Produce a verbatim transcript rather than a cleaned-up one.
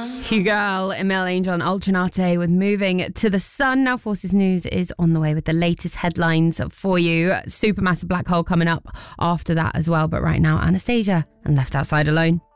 Girl, Emil Angel and Ultranate with Moving to the Sun. Now Forces News is on the way with the latest headlines for you. Supermassive black hole coming up after that as well. But right now, Anastasia and Left Outside Alone.